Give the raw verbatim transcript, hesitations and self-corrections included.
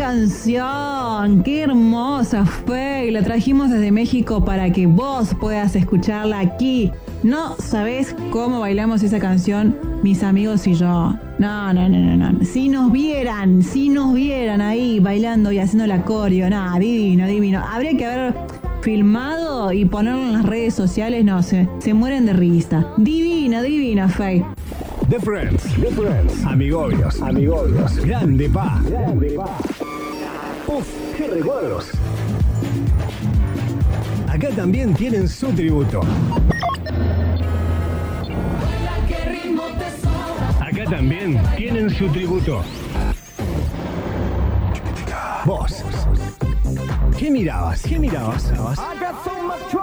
canción! ¡Qué hermosa, Fey! La trajimos desde México para que vos puedas escucharla aquí. No sabés cómo bailamos esa canción, mis amigos y yo. No, no, no, no, no. Si nos vieran, si nos vieran ahí bailando y haciendo la coreo, no, divino, divino. Habría que haber filmado y ponerlo en las redes sociales, no, se, se mueren de risa. Divina, divina, Fey. The Friends, The Friends, Amigobios, Amigobios, Grande Pa, Grande Pa. Uf, qué recuerdos. Acá también tienen su tributo. Acá también tienen su tributo. Vos, ¿qué mirabas? ¿Qué mirabas?